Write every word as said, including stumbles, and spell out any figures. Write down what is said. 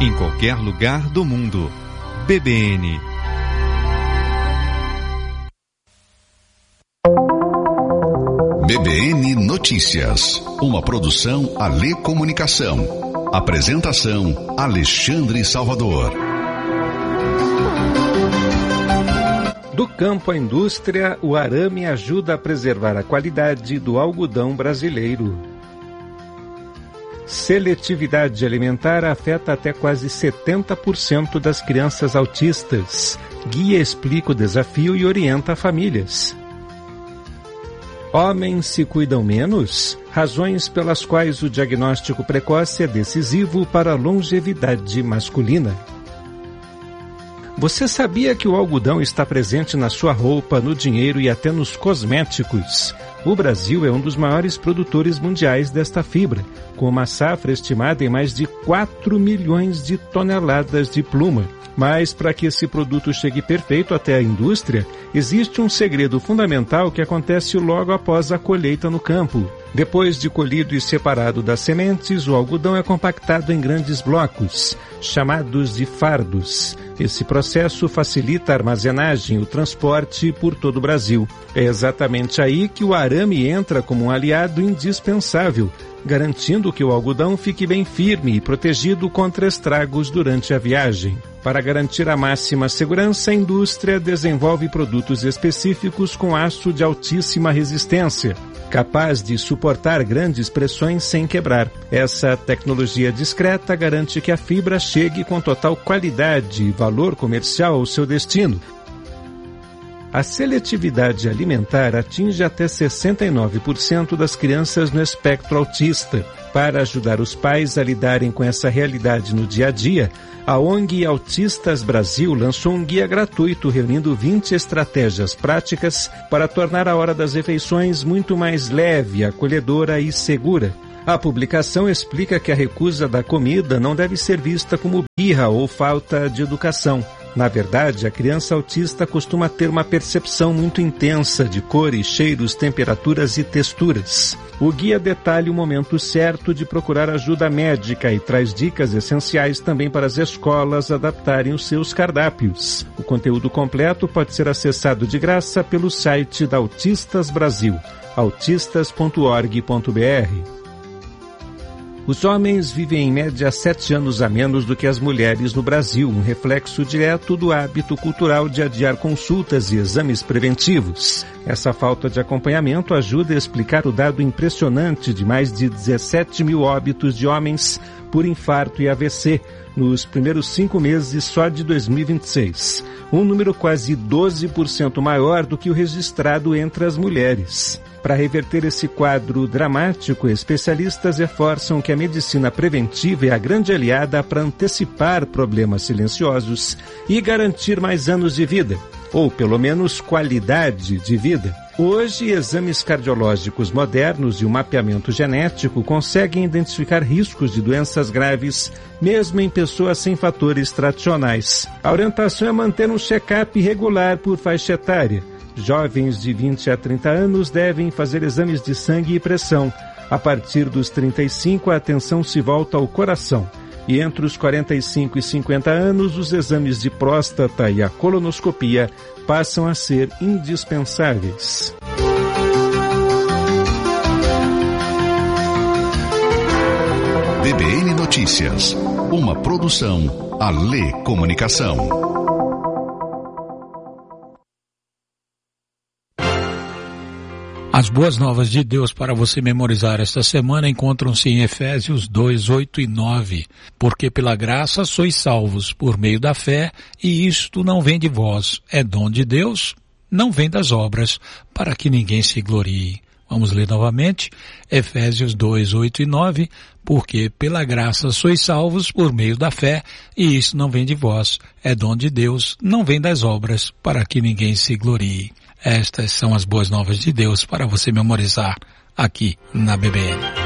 em qualquer lugar do mundo. B B N. B B N Notícias, uma produção Alê Comunicação. Apresentação Alexandre Salvador. Do campo à indústria, o arame ajuda a preservar a qualidade do algodão brasileiro. Seletividade alimentar afeta até quase setenta por cento das crianças autistas. Guia explica o desafio e orienta famílias. Homens se cuidam menos? Razões pelas quais o diagnóstico precoce é decisivo para a longevidade masculina. Você sabia que o algodão está presente na sua roupa, no dinheiro e até nos cosméticos? O Brasil é um dos maiores produtores mundiais desta fibra, com uma safra estimada em mais de quatro milhões de toneladas de pluma. Mas para que esse produto chegue perfeito até a indústria, existe um segredo fundamental que acontece logo após a colheita no campo. Depois de colhido e separado das sementes, o algodão é compactado em grandes blocos, chamados de fardos. Esse processo facilita a armazenagem e o transporte por todo o Brasil. É exatamente aí que o arame entra como um aliado indispensável, garantindo que o algodão fique bem firme e protegido contra estragos durante a viagem. Para garantir a máxima segurança, a indústria desenvolve produtos específicos com aço de altíssima resistência, capaz de suportar grandes pressões sem quebrar. Essa tecnologia discreta garante que a fibra chegue com total qualidade e valor comercial ao seu destino. A seletividade alimentar atinge até sessenta e nove por cento das crianças no espectro autista. Para ajudar os pais a lidarem com essa realidade no dia a dia, a O N G Autistas Brasil lançou um guia gratuito reunindo vinte estratégias práticas para tornar a hora das refeições muito mais leve, acolhedora e segura. A publicação explica que a recusa da comida não deve ser vista como birra ou falta de educação. Na verdade, a criança autista costuma ter uma percepção muito intensa de cores, cheiros, temperaturas e texturas. O guia detalha o momento certo de procurar ajuda médica e traz dicas essenciais também para as escolas adaptarem os seus cardápios. O conteúdo completo pode ser acessado de graça pelo site da Autistas Brasil, autistas ponto org ponto br. Os homens vivem em média sete anos a menos do que as mulheres no Brasil, um reflexo direto do hábito cultural de adiar consultas e exames preventivos. Essa falta de acompanhamento ajuda a explicar o dado impressionante de mais de dezessete mil óbitos de homens por infarto e A V C nos primeiros cinco meses só de dois mil e vinte e seis, um número quase doze por cento maior do que o registrado entre as mulheres. Para reverter esse quadro dramático, especialistas reforçam que a medicina preventiva é a grande aliada para antecipar problemas silenciosos e garantir mais anos de vida, ou pelo menos qualidade de vida. Hoje, exames cardiológicos modernos e o mapeamento genético conseguem identificar riscos de doenças graves, mesmo em pessoas sem fatores tradicionais. A orientação é manter um check-up regular por faixa etária. Jovens de vinte a trinta anos devem fazer exames de sangue e pressão. A partir dos trinta e cinco, a atenção se volta ao coração. E entre os quarenta e cinco e cinquenta anos, os exames de próstata e a colonoscopia passam a ser indispensáveis. B B N Notícias, uma produção Alê Comunicação. As boas novas de Deus para você memorizar esta semana encontram-se em Efésios dois, oito e nove. Porque pela graça sois salvos por meio da fé, e isto não vem de vós, é dom de Deus, não vem das obras, para que ninguém se glorie. Vamos ler novamente, Efésios dois, oito e nove. Porque pela graça sois salvos por meio da fé, e isso não vem de vós, é dom de Deus, não vem das obras, para que ninguém se glorie. Estas são as boas novas de Deus para você memorizar aqui na B B N.